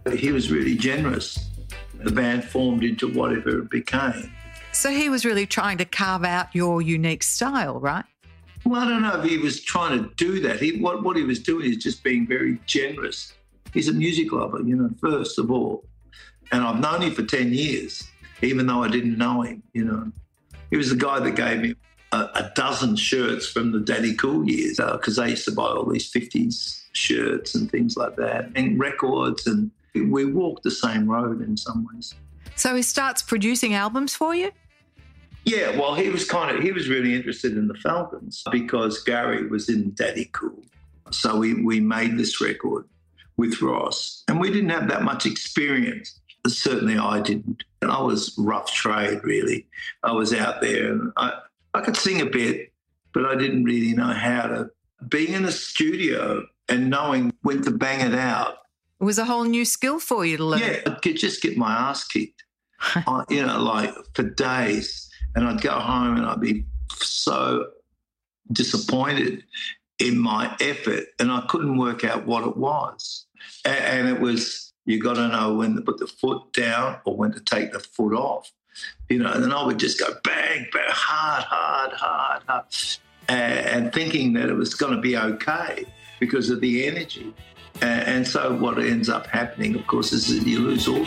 He was really generous. The band formed into whatever it became. So he was really trying to carve out your unique style, right? Well, I don't know if he was trying to do that. What he was doing is just being very generous. He's a music lover, first of all. And I've known him for 10 years, even though I didn't know him, He was the guy that gave me a dozen shirts from the Daddy Cool years, because they used to buy all these 50s shirts and things like that, and records, and we walked the same road in some ways. So he starts producing albums for you? Yeah, well, he was really interested in the Falcons because Gary was in Daddy Cool. So we made this record with Ross, and we didn't have that much experience. Certainly I didn't. And I was rough trade, really. I was out there, and I could sing a bit, but I didn't really know how to. Being in a studio and knowing when to bang it out. It was a whole new skill for you to learn. Yeah, I could just get my ass kicked, for days. And I'd go home and I'd be so disappointed in my effort, and I couldn't work out what it was. And it was, you got to know when to put the foot down or when to take the foot off, and then I would just go bang, bang, hard, and thinking that it was going to be okay because of the energy. And so what ends up happening, of course, is that you lose all